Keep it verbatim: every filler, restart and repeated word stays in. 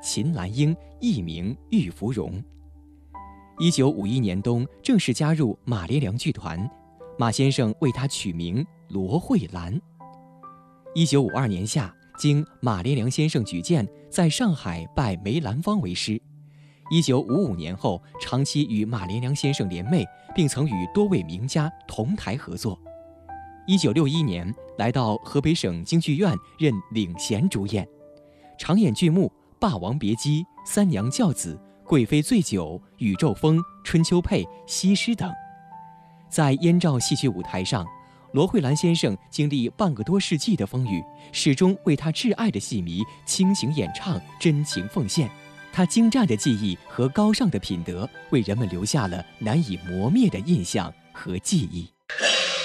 秦兰英，艺名玉芙蓉。一九五一年冬，正式加入马连良剧团，马先生为她取名罗慧兰。一九五二年夏，经马连良先生举荐，在上海拜梅兰芳为师。一九五五年后，长期与马连良先生联袂，并曾与多位名家同台合作。一九六一年，来到河北省京剧院任领衔主演，常演剧目《霸王别姬》《三娘教子》《贵妃醉酒》《宇宙风》《春秋配》《西施》等。在燕赵戏曲舞台上，罗慧兰先生经历半个多世纪的风雨，始终为他挚爱的戏迷倾情演唱，真情奉献。他精湛的技艺和高尚的品德，为人们留下了难以磨灭的印象和记忆。